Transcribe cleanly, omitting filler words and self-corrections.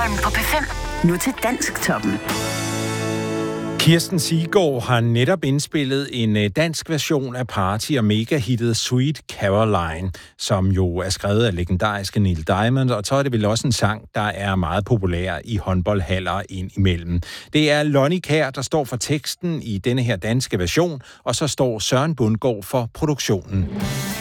Morgenholm på P5. Nu til Dansktoppen. Kirsten Siggaard har netop indspillet en dansk version af Party og megahittet Sweet Caroline, som jo er skrevet af legendariske Neil Diamond, og så er det vel også en sang, der er meget populær i håndboldhaller indimellem. Det er Lonnie Kjær, der står for teksten i denne her danske version, og så står Søren Bundgaard for produktionen.